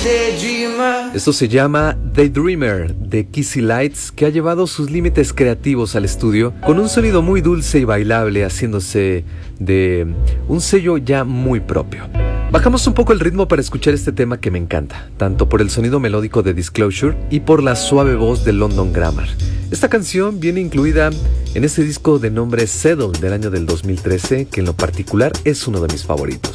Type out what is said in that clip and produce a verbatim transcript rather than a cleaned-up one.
Esto se llama Daydreamer de Kissy Lights, que ha llevado sus límites creativos al estudio con un sonido muy dulce y bailable, haciéndose de un sello ya muy propio. Bajamos un poco el ritmo para escuchar este tema que me encanta, tanto por el sonido melódico de Disclosure y por la suave voz de London Grammar. Esta canción viene incluida en ese disco de nombre Settle del año del dos mil trece, que en lo particular es uno de mis favoritos.